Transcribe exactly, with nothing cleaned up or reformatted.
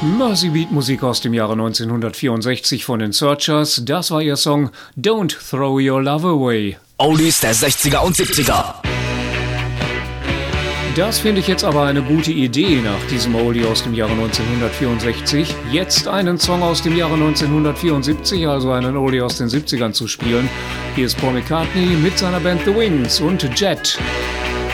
Mersey Beat Musik aus dem Jahre neunzehnhundertvierundsechzig von den Searchers. Das war ihr Song Don't Throw Your Love Away. Oldies der sechziger und siebziger. Das finde ich jetzt aber eine gute Idee nach diesem Oldie aus dem Jahre neunzehnhundertvierundsechzig. Jetzt einen Song aus dem Jahre neunzehnhundertvierundsiebzig, also einen Oldie aus den siebzigern zu spielen. Hier ist Paul McCartney mit seiner Band The Wings und Jet.